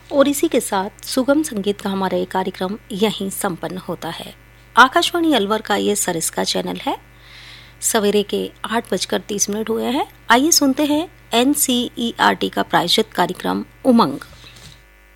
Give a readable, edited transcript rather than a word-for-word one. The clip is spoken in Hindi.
और इसी के साथ सुगम संगीत का हमारा ये कार्यक्रम यहीं संपन्न होता है। आकाशवाणी अलवर का ये सरिस्का चैनल है। सवेरे के 8:30 हुए हैं। आइए सुनते हैं NCERT का प्रायोजित कार्यक्रम उमंग।